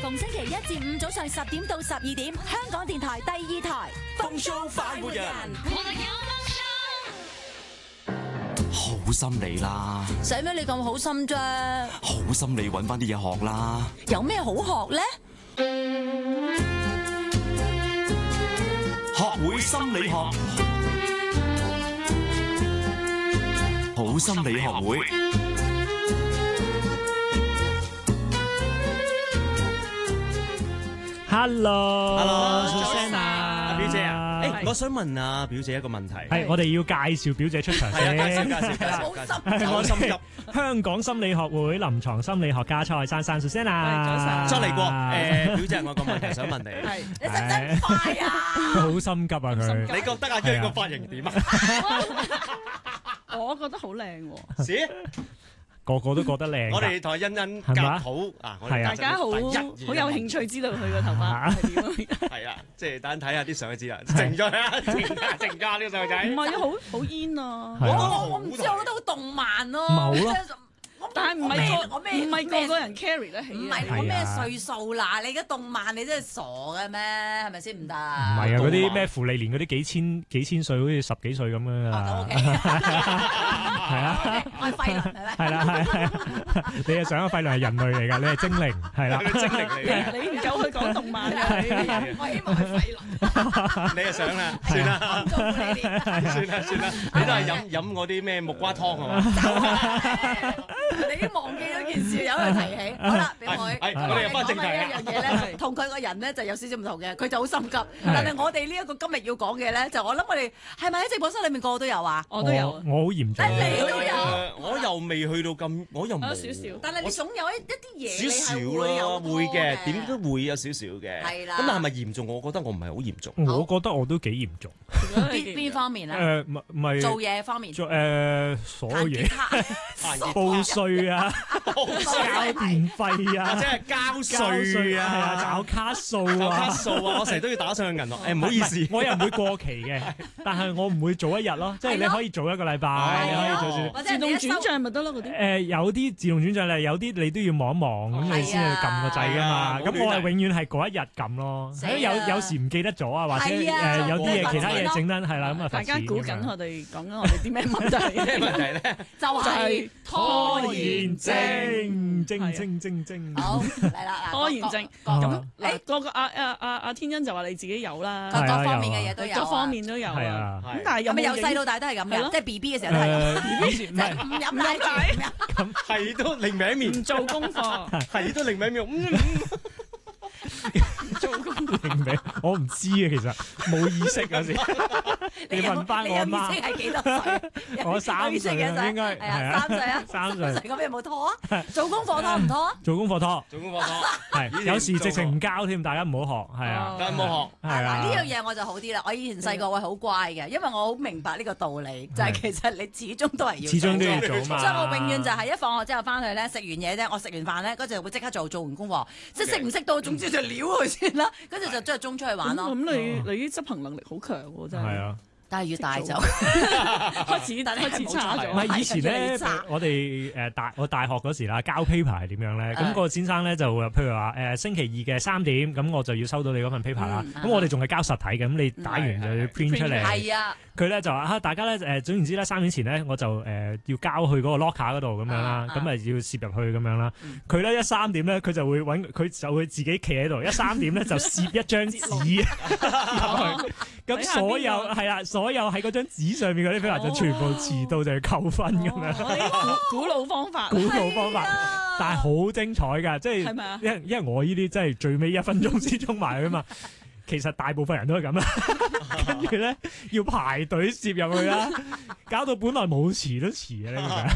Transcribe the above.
逢星期一至五早上10點到12點，香港電台第2台風騷快活人， 我哋有好心理啦， 使咩你咁好心啫？ 好心理揾翻啲嘢學啦。 有咩好學咧？ 學會心理學，好心理學會。 Hello，Susanna， 表姐啊，我想問啊表姐一個問題。 係我哋要介紹表姐出場先。 我心急。 香港心理學會臨床心理學家蔡珊珊 Susanna， 再嚟過。表姐，我有個問題想問你。 係你使唔使快啊？ 佢好心急啊佢。 你覺得阿姜個髮型點啊？ 我覺得好靚喎。 是。 個個都覺得靚。 我哋同欣欣夾好啊！我哋大家好有興趣知道佢個頭髮係點啊？ 係啊，即係等睇下啲相就知啦。靜咗啦，靜家呢個細路仔。 唔係啊，好煙啊！ 我唔知，我覺得好動漫咯。 冇咯。 但係唔係個個人 carry 得起。 唔係我咩歲數啦？你而家動漫你真係傻嘅咩？係咪先唔得？唔係啊，嗰啲咩芙莉蓮嗰啲幾千歲，好似10幾歲咁樣啊。係啊， 我係廢人係咪？ 係啦，你係想個廢人係人類嚟㗎，你係精靈係啦。 精靈嚟嘅。 你唔夠佢講動漫㗎。 我希望係廢人。 你就想啦，算啦，算啦，你都係飲嗰啲咩木瓜湯係嘛？ 你已經忘記咗件事，有佢提起。好啦，俾我哋入翻正題呢一樣嘢咧，同佢個人咧就有少少唔同嘅，佢就好心急。但係我哋呢一個今日要講嘅咧，就我諗我哋係咪喺直播室裏面個個都有啊？ 我都有， 我好嚴重。 你都有， 我又未去到咁，我又冇少少。 但係你總有一啲嘢， 少少咯，會嘅，點都會有少少嘅。 係啦。 咁但係咪嚴重？我覺得我唔係好嚴重。 我覺得我都幾嚴重。 邊方面啊？ 唔係做嘢方面。 所有嘢。報稅啊，交電費啊， 或者係交稅啊， 找卡數啊， 卡數啊，我成日都要打上去銀行。唔好意思， 我又唔會過期嘅，但係我唔會做一日咯，即係你可以做一個禮拜，你可以做自動轉帳咪得咯嗰啲。 有啲自動轉帳咧，有啲你都要望一望，咁你先去撳個掣噶嘛。咁我係永遠係嗰一日撳咯，有時唔記得咗啊，或者有啲嘢其他嘢整得係啦，咁啊大家估緊我哋講緊我哋啲咩問題？ 咩問題咧？ 就係拖延症。 好嚟啦， 拖延症咁誒，個阿天恩就話你自己有啦， 各方面嘅嘢都有， 各方面都有啊。咁但係係咪由細到大都係咁嘅？即係 BB 嘅時候都係咁。 唔係唔飲奶住， 咁係都另名面， 唔做功課， 係都另名面。 做功課， 我唔知啊，其實冇意識嗰時。你問翻我阿媽， 你係幾多歲？ 我3歲啊，應該係啊，3歲啊，3歲咁有冇拖啊？做功課拖唔拖啊？ 做功課拖，係有時直情唔交添，大家唔好學，係啊， 但係冇學， 係啊。 呢樣嘢我就好啲啦。我以前細個會好乖嘅，因為我好明白呢個道理，就係其實你始終都係要， 始終都要做嘛。 所以我永遠就係一放學之後翻去咧，食完嘢啫，我食完飯咧嗰陣會即刻做完功課，即係識唔識到，總之就撩佢先啦，跟住就將佢中出去玩咯。 咁你啲執行能力好強喎，真係。 係啊。 但係越大就開始差咗。 唔係以前咧，我哋我大學嗰時啦，交 paper 係點樣咧？咁個先生咧就譬如話星期2嘅3點，咁我就要收到你嗰份 paper 啦。咁我哋仲係交實體嘅，咁你打完就要 print 出嚟。 係啊。 佢咧就話大家咧總言之咧3點前咧我就要交去嗰個 locker 嗰度咁樣啦，咁要攝入去咁樣啦。佢咧一3點咧佢就會自己企喺度，一3點咧就攝一張紙入去。咁所有喺嗰張紙上面嗰啲 paper 就全部遲到就要扣分咁樣。 古老方法， 但係好精彩㗎，即係因為我呢啲真係最尾1分鐘先衝埋去啊嘛。其實大部分人都係咁啦，跟住咧要排隊攝入去啦，搞到本來冇遲都遲啊！你明唔明？